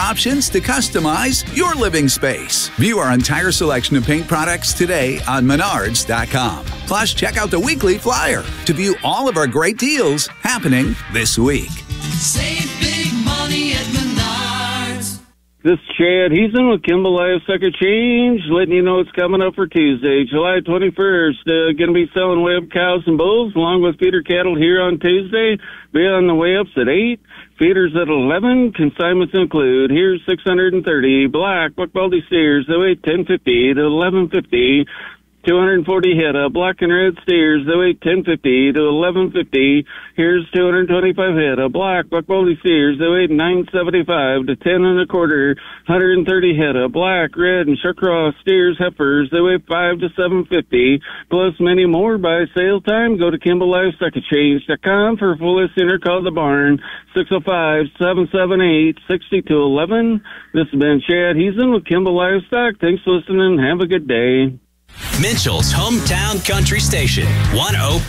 options to customize your living space. View our entire selection of paint products today on Menards.com. Plus, check out the weekly flyer to view all of our great deals happening this week. Save big money at Menards. This is Chad Heason with Kimball Livestock Exchange, letting you know what's coming up for Tuesday, July 21st. Going to be selling weigh-up cows and bulls along with feeder cattle here on Tuesday. Be on the weigh-ups at 8, feeders at 11, consignments include. Here's 630 black buck-baldy steers. They weigh 1050 to 1150. 240 head of black and red steers. They weigh 1050 to 1150. Here's 225 head of black buck-baldy steers. They weigh 975 to 10 and a quarter. 130 head of black, red, and Shawcross steers, heifers. They weigh 5 to 750. Plus many more by sale time. Go to KimballLivestockExchange.com for a full listing or call the barn. 605-778-6211. This has been Chad Heason with Kimball Livestock. Thanks for listening and have a good day. Mitchell's hometown country station, 105.